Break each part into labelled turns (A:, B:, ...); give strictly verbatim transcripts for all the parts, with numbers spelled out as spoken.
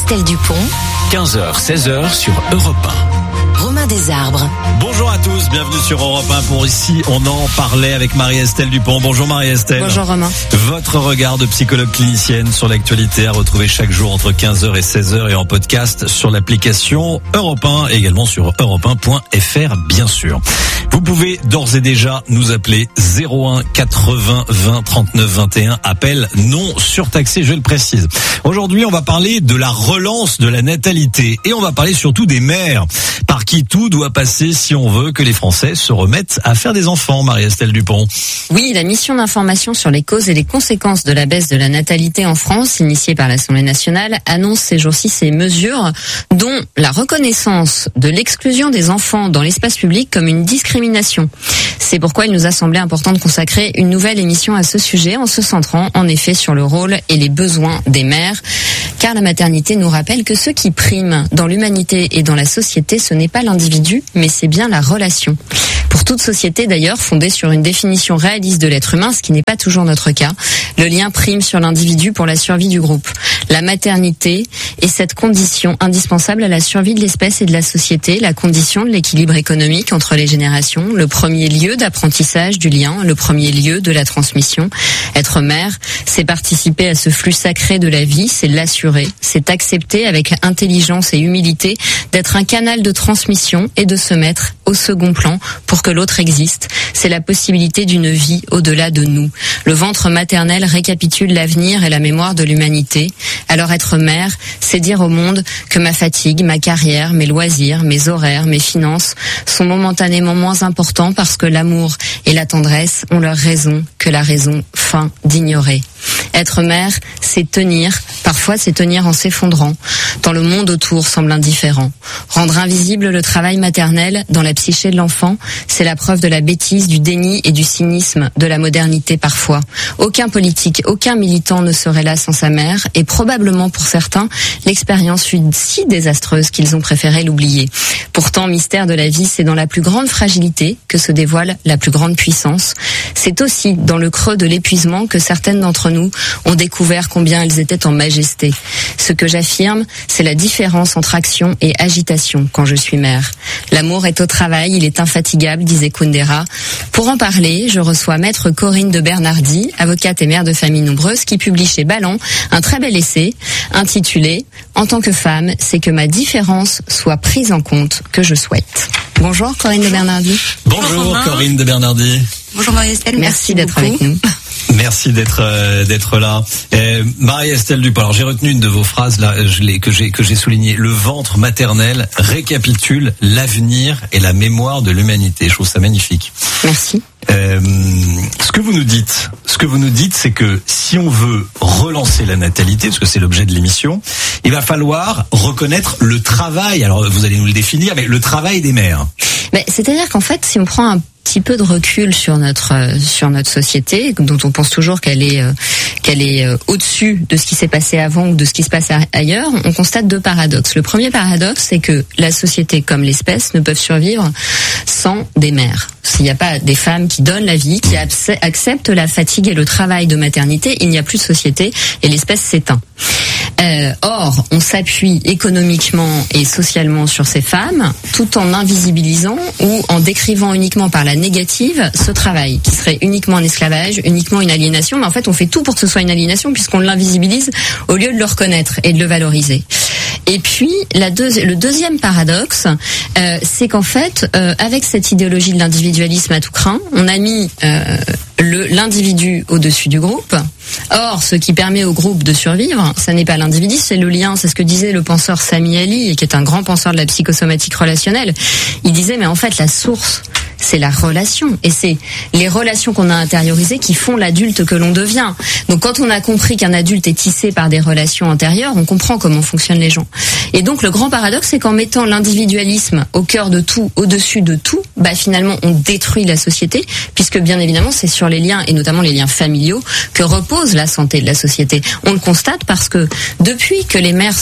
A: Marie-Estelle Dupont.
B: quinze heures, seize heures sur Europe un.
A: Romain Desarbres.
B: Bonjour à tous, bienvenue sur Europe un pour Ici on en parlait avec Marie-Estelle Dupont. Bonjour Marie-Estelle.
C: Bonjour Romain.
B: Votre regard de psychologue clinicienne sur l'actualité à retrouver chaque jour entre quinze heures et seize heures et en podcast sur l'application Europe un et également sur europe un point f r bien sûr. Vous pouvez d'ores et déjà nous appeler zéro un quatre-vingts vingt trente-neuf vingt et un, appel non surtaxé, je le précise. Aujourd'hui, on va parler de la relance de la natalité et on va parler surtout des mères, par qui tout doit passer si on veut que les Français se remettent à faire des enfants, Marie-Estelle Dupont.
C: Oui, la mission d'information sur les causes et les conséquences de la baisse de la natalité en France, initiée par l'Assemblée nationale, annonce ces jours-ci ces mesures, dont la reconnaissance de l'exclusion des enfants dans l'espace public comme une discrimination. C'est pourquoi il nous a semblé important de consacrer une nouvelle émission à ce sujet, en se centrant en effet sur le rôle et les besoins des mères. Car la maternité nous rappelle que ce qui prime dans l'humanité et dans la société, ce n'est pas l'individu, mais c'est bien la relation. Pour toute société d'ailleurs, fondée sur une définition réaliste de l'être humain, ce qui n'est pas toujours notre cas, le lien prime sur l'individu pour la survie du groupe. La maternité est cette condition indispensable à la survie de l'espèce et de la société, la condition de l'équilibre économique entre les générations, le premier lieu d'apprentissage du lien, le premier lieu de la transmission. Être mère, c'est participer à ce flux sacré de la vie, c'est l'assurer, c'est accepter avec intelligence et humilité d'être un canal de transmission et de se mettre au second plan pour que l'autre existe. C'est la possibilité d'une vie au-delà de nous. Le ventre maternel récapitule l'avenir et la mémoire de l'humanité. Alors être mère, c'est dire au monde que ma fatigue, ma carrière, mes loisirs, mes horaires, mes finances sont momentanément moins importants parce que l'amour et la tendresse ont leur raison que la raison feint d'ignorer. Être mère, c'est tenir, parfois c'est tenir en s'effondrant, quand le monde autour semble indifférent. Rendre invisible le travail maternel dans la psyché de l'enfant, c'est la preuve de la bêtise, du déni et du cynisme de la modernité parfois. Aucun politique, aucun militant ne serait là sans sa mère, et probablement pour certains, l'expérience fut si désastreuse qu'ils ont préféré l'oublier. Pourtant, mystère de la vie, c'est dans la plus grande fragilité que se dévoile la plus grande puissance. C'est aussi dans le creux de l'épuisement que certaines d'entre nous ont découvert combien elles étaient en majesté. Ce que j'affirme, c'est la différence entre action et agitation quand je suis mère. L'amour est au travail, il est infatigable, disait Kundera. Pour en parler, je reçois maître Corinne de Bernardi, avocate et mère de famille nombreuse, qui publie chez Ballant un très bel essai intitulé « En tant que femme, c'est que ma différence soit prise en compte que je souhaite ». Bonjour Corinne de Bernardi.
B: Bonjour, Bonjour Corinne de Bernardi.
D: Bonjour Marie-Estelle,
C: merci, merci d'être
D: beaucoup.
C: avec nous.
B: Merci d'être euh, d'être là. Euh, Marie-Estelle Dupont. Alors j'ai retenu une de vos phrases là, je l'ai que j'ai que j'ai souligné. Le ventre maternel récapitule l'avenir et la mémoire de l'humanité. Je trouve ça magnifique.
C: Merci.
B: Euh, ce que vous nous dites, ce que vous nous dites, c'est que si on veut relancer la natalité, parce que c'est l'objet de l'émission, il va falloir reconnaître le travail. Alors vous allez nous le définir, mais le travail des mères.
C: Mais c'est-à-dire qu'en fait, si on prend un petit peu de recul sur notre euh, sur notre société, dont on pense toujours qu'elle est euh, qu'elle est euh, au-dessus de ce qui s'est passé avant ou de ce qui se passe ailleurs, on constate deux paradoxes. Le premier paradoxe, c'est que la société comme l'espèce ne peuvent survivre sans des mères. S'il n'y a pas des femmes qui donnent la vie, qui acceptent la fatigue et le travail de maternité, il n'y a plus de société et l'espèce s'éteint. Euh, or, on s'appuie économiquement et socialement sur ces femmes, tout en invisibilisant ou en décrivant uniquement par la négative ce travail, qui serait uniquement un esclavage, uniquement une aliénation. Mais en fait, on fait tout pour que ce soit une aliénation, puisqu'on l'invisibilise au lieu de le reconnaître et de le valoriser. Et puis, la deuxi- le deuxième paradoxe, euh, c'est qu'en fait, euh, avec cette idéologie de l'individualisme à tout crin, on a mis euh, le, l'individu au-dessus du groupe. Or, ce qui permet au groupe de survivre, ça n'est pas l'individu, c'est le lien. C'est ce que disait le penseur Sami Ali, qui est un grand penseur de la psychosomatique relationnelle. Il disait, mais en fait, la source, c'est la relation. Et c'est les relations qu'on a intériorisées qui font l'adulte que l'on devient. Donc quand on a compris qu'un adulte est tissé par des relations antérieures, on comprend comment fonctionnent les gens. Et donc le grand paradoxe, c'est qu'en mettant l'individualisme au cœur de tout, au-dessus de tout, bah finalement on détruit la société, puisque bien évidemment c'est sur les liens, et notamment les liens familiaux, que repose la santé de la société. On le constate parce que depuis que les mères sont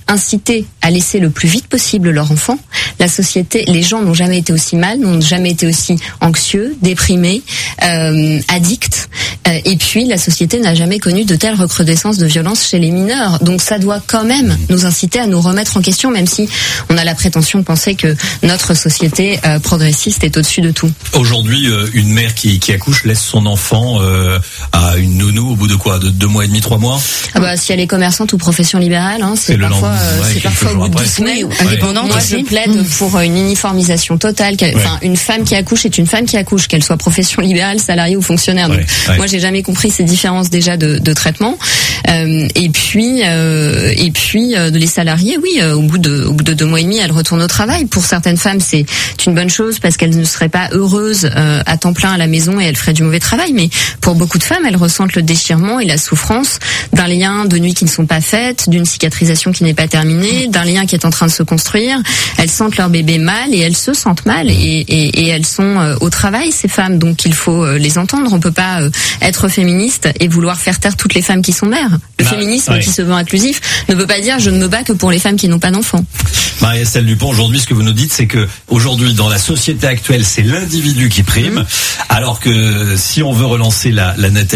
C: inciter à laisser le plus vite possible leur enfant. La société, les gens n'ont jamais été aussi mal, n'ont jamais été aussi anxieux, déprimés, euh, addicts. Euh, et puis, la société n'a jamais connu de telle recrudescence de violence chez les mineurs. Donc, ça doit quand même nous inciter à nous remettre en question, même si on a la prétention de penser que notre société euh, progressiste est au-dessus de tout.
B: Aujourd'hui, euh, une mère qui, qui accouche laisse son enfant euh, à une nounou au bout de quoi, de deux mois et demi, trois mois.
C: Ah bah, si elle est commerçante ou profession libérale, hein, c'est, c'est parfois, euh, ouais, c'est parfois au bout de deux semaines.
A: Oui, indépendante.
C: Moi, je plaide mmh. pour une uniformisation totale. Enfin, ouais. une femme qui accouche est une femme qui accouche, qu'elle soit profession libérale, salariée ou fonctionnaire. Donc, ouais. Ouais. moi, j'ai jamais compris ces différences déjà de, de traitement. Euh, et puis, euh, et puis, euh, les salariés, oui, euh, au bout de, au bout de deux mois et demi, elles retournent au travail. Pour certaines femmes, c'est une bonne chose parce qu'elles ne seraient pas heureuses euh, à temps plein à la maison et elles feraient du mauvais travail. Mais pour beaucoup de femmes, elles ressentent le déchirement et la souffrance d'un lien de nuit qui ne sont pas faites, d'une cicatrisation qui n'est pas terminée, d'un lien qui est en train de se construire. Elles sentent leur bébé mal et elles se sentent mal et, et, et elles sont euh, au travail, ces femmes. Donc il faut euh, les entendre. On peut pas euh, être féministe et vouloir faire taire toutes les femmes qui sont mères. Le bah, féminisme oui. qui se veut inclusif ne peut pas dire je ne me bats que pour les femmes qui n'ont pas d'enfants.
B: Marie-Estelle Dupont, aujourd'hui, ce que vous nous dites, c'est que aujourd'hui, dans la société actuelle, c'est l'individu qui prime, mmh. alors que si on veut relancer la, la natalité,